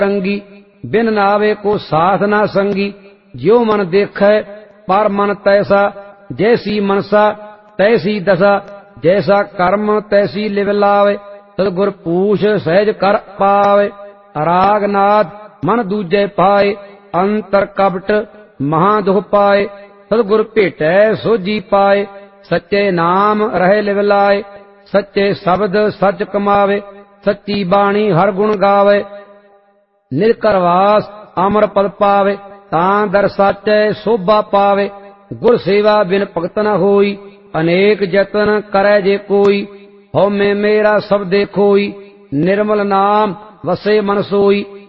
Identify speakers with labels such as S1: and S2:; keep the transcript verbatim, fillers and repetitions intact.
S1: रंगी बिन नावे को साथ ना संगी। ज्यो मन देखै पर मन तैसा, जैसी मनसा तैसी दशा। जैसा कर्म तैसी लिव लावे, सतगुर पूछ सहज कर पावे। रागनाद मन दूजे पाए, अंतर कपट महा दुख पाए। सतगुर भेटै सोझी पाए, सच्चे नाम रहे लिव लाए। सच्चे शब्द सच कमावे, सच्ची बाणी हर गुण गावे। निरकरवास अमर पद पावे, तां दर साचै शोभा पावे। गुर सेवा बिन भगत न होई, अनेक जतन करै जे कोई। हਉ मैं मेरा सब देखोई, निर्मल नाम वसे मन सोई।